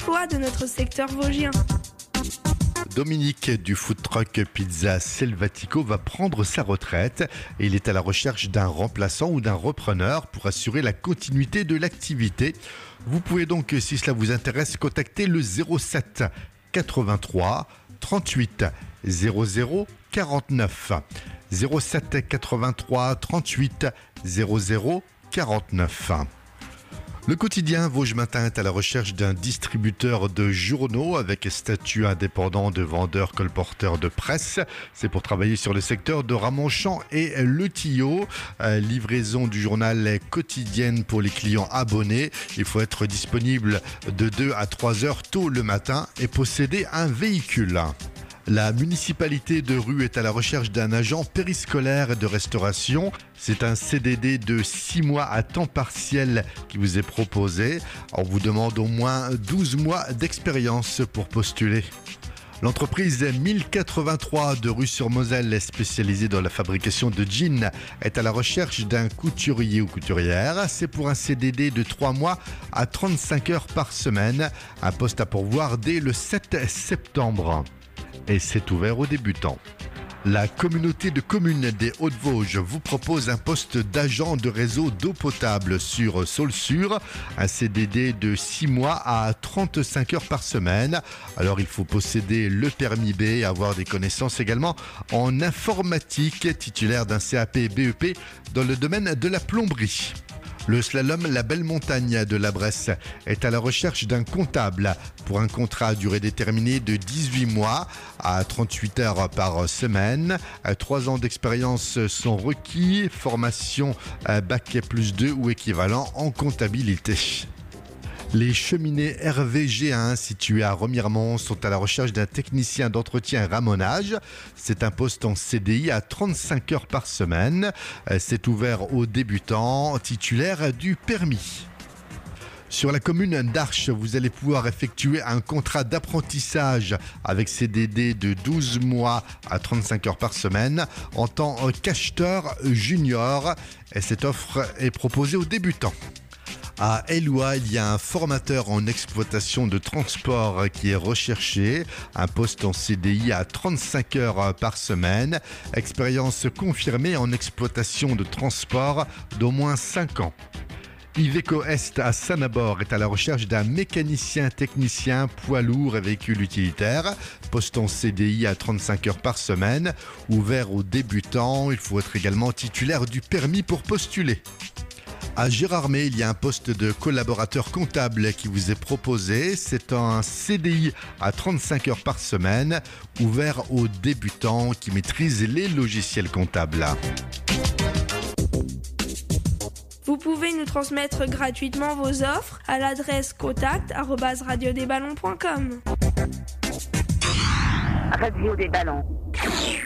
d'emploi de notre secteur vosgien. Dominique du food truck Pizza Selvatico va prendre sa retraite et il est à la recherche d'un remplaçant ou d'un repreneur pour assurer la continuité de l'activité. Vous pouvez donc, si cela vous intéresse, contacter le 07 83 38 00 49. 07 83 38 00 49. Le quotidien Vosges Matin est à la recherche d'un distributeur de journaux avec statut indépendant de vendeur colporteur de presse. C'est pour travailler sur le secteur de Ramonchamp et Le Tillot. Livraison du journal quotidienne pour les clients abonnés. Il faut être disponible de 2 à 3 heures tôt le matin et posséder un véhicule. La municipalité de Rue est à la recherche d'un agent périscolaire de restauration. C'est un CDD de 6 mois à temps partiel qui vous est proposé. On vous demande au moins 12 mois d'expérience pour postuler. L'entreprise 1083 de Rue-sur-Moselle, spécialisée dans la fabrication de jeans, est à la recherche d'un couturier ou couturière. C'est pour un CDD de 3 mois à 35 heures par semaine. Un poste à pourvoir dès le 7 septembre. Et c'est ouvert aux débutants. La communauté de communes des Hauts-de-Vosges vous propose un poste d'agent de réseau d'eau potable sur Saulsure, un CDD de 6 mois à 35 heures par semaine. Alors il faut posséder le permis B et avoir des connaissances également en informatique, titulaire d'un CAP BEP dans le domaine de la plomberie. Le slalom La Belle Montagne de la Bresse est à la recherche d'un comptable pour un contrat à durée déterminée de 18 mois à 38 heures par semaine. 3 ans d'expérience sont requis, formation bac plus 2 ou équivalent en comptabilité. Les cheminées RVG1 situés à Remiremont sont à la recherche d'un technicien d'entretien et ramonage. C'est un poste en CDI à 35 heures par semaine. C'est ouvert aux débutants titulaires du permis. Sur la commune d'Arches, vous allez pouvoir effectuer un contrat d'apprentissage avec CDD de 12 mois à 35 heures par semaine en tant qu'acheteur junior. Et cette offre est proposée aux débutants. À Eloi, il y a un formateur en exploitation de transport qui est recherché. Un poste en CDI à 35 heures par semaine. Expérience confirmée en exploitation de transport d'au moins 5 ans. Iveco Est à Sanabord est à la recherche d'un mécanicien technicien poids lourd et véhicule utilitaire. Poste en CDI à 35 heures par semaine. Ouvert aux débutants. Il faut être également titulaire du permis pour postuler. À Gérardmer, il y a un poste de collaborateur comptable qui vous est proposé. C'est un CDI à 35 heures par semaine, ouvert aux débutants qui maîtrisent les logiciels comptables. Vous pouvez nous transmettre gratuitement vos offres à l'adresse contact@radiodesballons.com. Radio des Ballons.